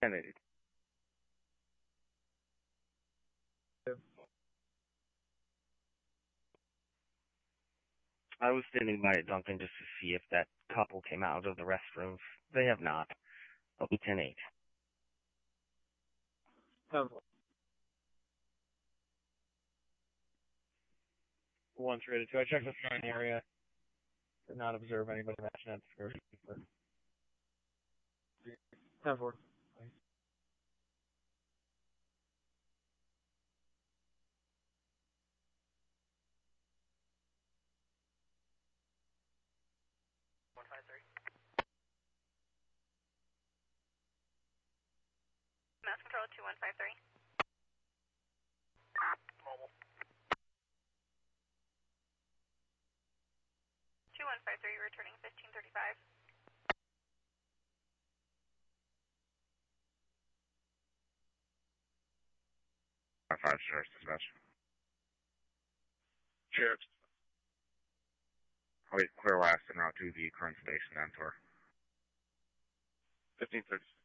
1080. I was standing by at Duncan just to see if that couple came out of the restrooms. They have not. I'll be 10-8. One traded two. I checked the front area. Did not observe anybody matching that description. 10-4. Mass Control 2153. Mobile. 2153, returning 1535. 5 Sheriff's Dispatch. Sheriff's. Clear last en route to the current station, Mentor. 1536.